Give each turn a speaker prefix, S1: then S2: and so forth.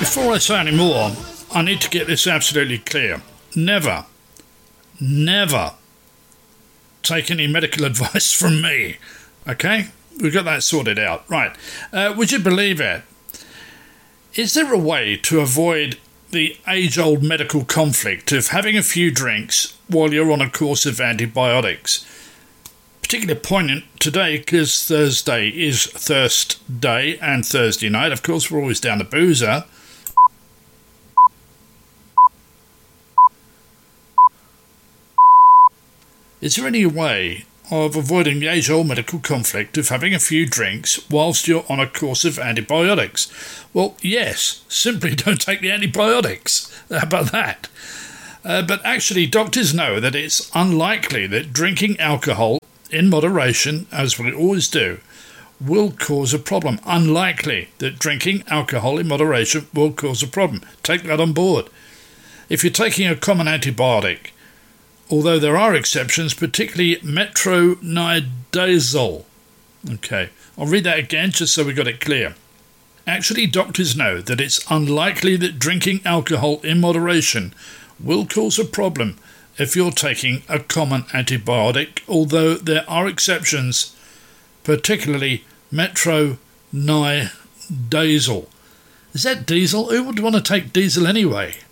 S1: Before I say any more, I need to get this absolutely clear. Never take any medical advice from me. Okay? We've got that sorted out. Right. Would you believe it? Is there a way to avoid the age-old medical conflict of having a few drinks while you're on a course of antibiotics? Particularly poignant today because Thursday is Thirst Day and Thursday night. Of course, we're always down to boozer. Is there any way of avoiding the age-old medical conflict of having a few drinks whilst you're on a course of antibiotics? Well, yes. Simply don't take the antibiotics. How about that? But actually, doctors know that it's unlikely that drinking alcohol in moderation, as we always do, will cause a problem. Unlikely that drinking alcohol in moderation will cause a problem. Take that on board. If you're taking a common antibiotic, although there are exceptions, particularly metronidazole. Okay, I'll read that again just so we got it clear. Actually, doctors know that it's unlikely that drinking alcohol in moderation will cause a problem if you're taking a common antibiotic, although there are exceptions, particularly metronidazole. Is that diesel? Who would want to take diesel anyway?